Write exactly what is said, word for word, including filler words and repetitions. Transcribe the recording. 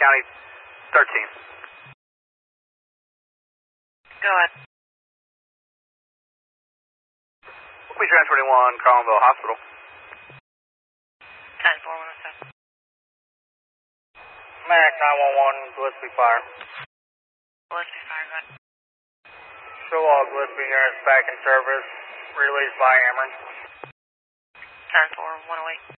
County thirteen. Go ahead. We Trans twenty-one, Carlinville Hospital. ten four one oh seven. Mac nine one one, Gillespie Fire. Gillespie Fire, go ahead. Show all Gillespie units back in service, released by Ameren. ten four one oh eight.